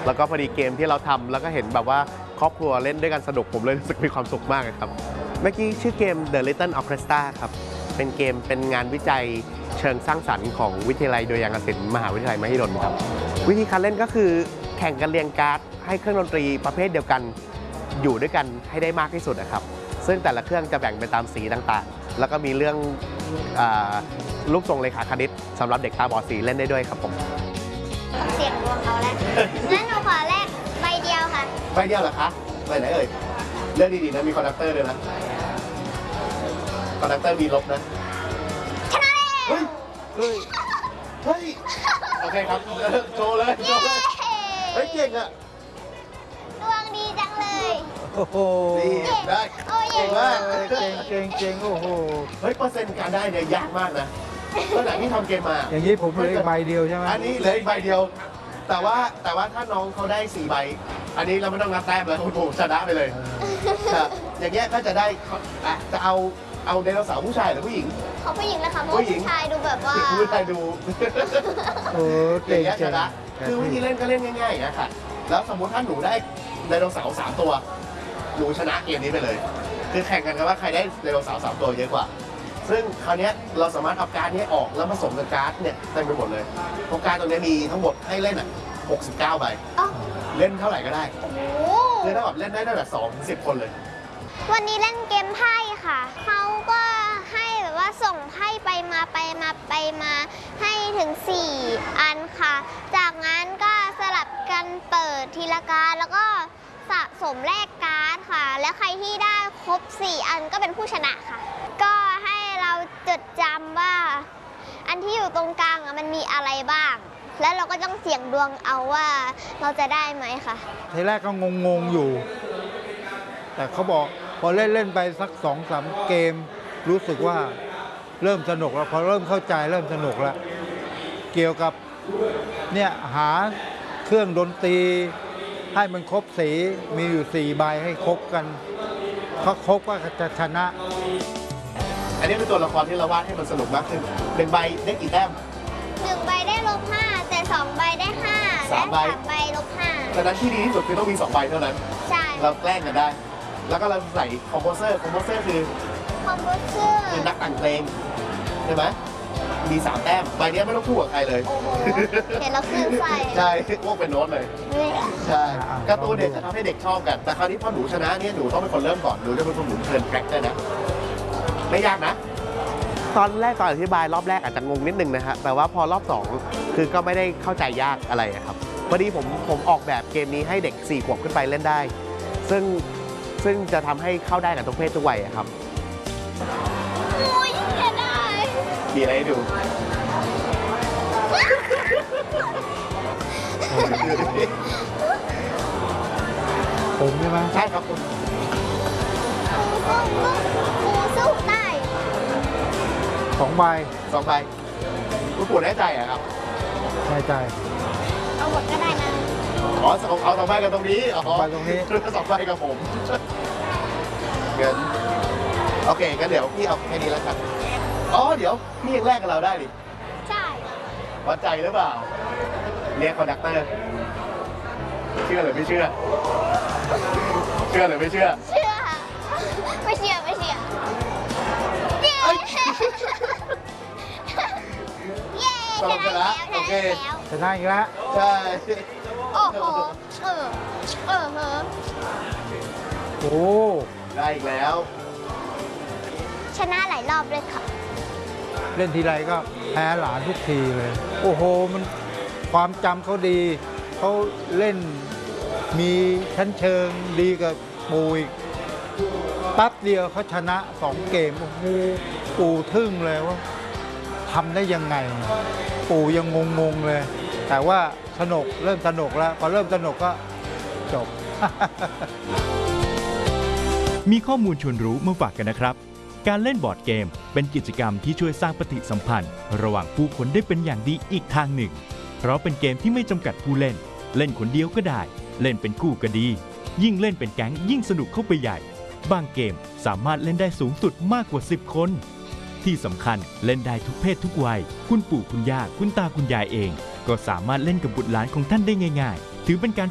แล้วก็พอดีเกมที่เราทำแล้วก็เห็นแบบว่าครอบครัวเล่นด้วยกันสนุกผมเลยรู้สึกมีความสุขมากครับเมื่อกี้ชื่อเกม The Little Orchestra ครับเป็นเกมเป็นงานวิจัยเชิงสร้างสรรค์ของวิทยาลัยดุริยางคศิลป์มหาวิทยาลัยมหิดลครับวิธีการเล่นก็คือแข่งกันเรียงการ์ดให้เครื่องดนตรีประเภทเดียวกันอยู่ด้วยกันให้ได้มากที่สุดนะครับซึ่งแต่ละเครื่องจะแบ่งไปตามสีต่างๆแล้วก็มีเรื่องรูปทรงเลขาคณิตสำหรับเด็กตาบอดสีเล่นได้ด้วยครับผมเสียงดวงเอาแล้วงั้นหนูขอแลกใบเดียวค่ะใบเดียวเหรอคะใบไหนเอ่ยเลือกดีๆนะมีคอนดักเตอร์ด้วยนะคอนดักเตอร์มีลบนะชนะแล้วเฮ้ยโอเคครับโชว์เลยเฮ้ยเก่งอะดวงดีจังเลยโอ้โหได้เก่งมากเก่งโอ้โหเฮ้ยเปอร์เซ็นต์การได้เนี่ยยากมากนะตั้งแต่ที่ทำเกมมาอย่างนี้ผมเหลืออีกใบเดียวใช่ไหมอันนี้เหลืออีกใบเดียวแต่ว่าถ้าน้องเขาได้4ใบอันนี้เราไม่ต้องนับแต้มแล้วโอ้โหชนะไปเลยอย่างเงี้ยก็จะได้จะเอาไดโนเสาร์ผู้ชายหรือผู้หญิงเขาผู้หญิงนะคะเพราะผู้ชายดูแบบว่าผู้ชายดูเก่งชนะคือวิธีเล่นก็เล่นง่ายๆนะค่ะแล้วสมมติถ้าหนูได้ไดโนเสาร์3ตัวหนูชนะเกมนี้ไปเลยคือแข่งกันกันว่าใครได้ไดโนเสาร์3ตัวเยอะกว่าซึ่งคราวนี้เราสามารถเอาการ์ดนี้ออกแล้วผสมกับการ์ดเนี่ยเต็มไปหมดเลยเพราะการ์ดตรงนี้มีทั้งหมดให้เล่น69ใบเล่นเท่าไหร่ก็ได้คือถ้าแบบเล่นได้ตั้งแต่2 ถึง 10 คนเลยวันนี้เล่นเกมไพ่ค่ะเขาก็ให้แบบว่าส่งไพ่ไปมาให้ถึง4อันค่ะจากนั้นก็สลับกันเปิดทีละการแล้วก็สะสมแลกการ์ดค่ะแล้วใครที่ได้ครบ4อันก็เป็นผู้ชนะค่ะก็ให้เราจดจำว่าอันที่อยู่ตรงกลางมันมีอะไรบ้างแล้วเราก็ต้องเสี่ยงดวงเอาว่าเราจะได้ไหมค่ะทีแรกก็งงอยู่แต่เขาบอกพอเล่นไปสัก2-3 เกมรู้สึกว่าเริ่มสนุกแล้วพอเริ่มเข้าใจเริ่มสนุกแล้วเกี่ยวกับเนี่ยหาเครื่องดนตรีให้มันครบสีมีอยู่4ใบให้ครบกันถ้าครบก็จะชนะอันนี้เป็นตัวละครที่เราวาดให้มันสนุกมากขึ้น1ใบได้กี่แต้ม 1ใบได้-5แต่2ใบได้5และ3ใบ-5 ดังนั้นที่ดีที่สุดคือต้องมี2ใบเท่านั้นใช่เราแกล้งกันได้แล้วก็เราใส่คอมโพเซอร์คือนักแต่งเพลงใช่ไหมมี3แต้มใบนี้ไม่ต้องคู่กับใครเลยเห็นแล้วขึ้นใจใช่พวกเป็นโน้ตเลยใช่การ์ตูนเนี่ยจะทำให้เด็กชอบกันแต่คราวนี้พอหนูชนะเนี่ยหนูต้องเป็นคนเริ่มก่อนหนูจะเป็นคนหมุนเทิร์นแคร็กเกอร์นะไม่ยากนะตอนอธิบายรอบแรกอาจจะงงนิดนึงนะฮะแต่ว่าพอรอบ2คือก็ไม่ได้เข้าใจยากอะไรครับพอดีผมออกแบบเกมนี้ให้เด็ก4 ขวบขึ้นไปเล่นได้ซึ่งจะทำให้เข้าได้กับทุกเพศทุกวัยครับโอ้ยจะได้มีอะไรให้ดูผมใช่ไหมใช่ครับคุณสู้ได้ 2 ใบคุณปู่แน่ใจอะครับแน่ใจเอาหมดก็ได้นะเอา2 ใบกันตรงนี้ 2 ใบตรงนี้ 2 ใบกับผมเงินโอเคงั้นเดี๋ยวพี่เอาแค่นี้แล้วกันเดี๋ยวพี่ยังแลกกับเราได้ดิใช่วัดใจหรือเปล่าเรียกคอนดักเตอร์เชื่อหรือไม่เชื่อเชื่อหรือไม่เชื่อไม่เชื่อชนะแล้วโอเคชนะอีกแล้วใช่โอ้โหโอ้ได้อีกแล้วชนะหลายรอบเลยค่ะเล่นทีไรก็แพ้หลานทุกทีเลยโอ้โหมันความจำเขาดีเขาเล่นมีชั้นเชิงดีกับปู่อีกแป๊บเดียวเขาชนะ2 เกมโอ้โหปู่ทึ่งเลยว่าทำได้ยังไงปู่ยังงงเลยแต่ว่าสนุกเริ่มสนุกแล้วพอเริ่มสนุกก็จบมีข้อมูลชวนรู้มาฝากกันนะครับการเล่นบอร์ดเกมเป็นกิจกรรมที่ช่วยสร้างปฏิสัมพันธ์ระหว่างผู้คนได้เป็นอย่างดีอีกทางหนึ่งเพราะเป็นเกมที่ไม่จำกัดผู้เล่นเล่นคนเดียวก็ได้เล่นเป็นคู่ก็ดียิ่งเล่นเป็นแก๊งยิ่งสนุกเข้าไปใหญ่บางเกมสามารถเล่นได้สูงสุดมากกว่า10 คนที่สำคัญเล่นได้ทุกเพศทุกวัยคุณปู่คุณย่าคุณตาคุณยายเองก็สามารถเล่นกับบุตรหลานของท่านได้ง่ายๆถือเป็นการ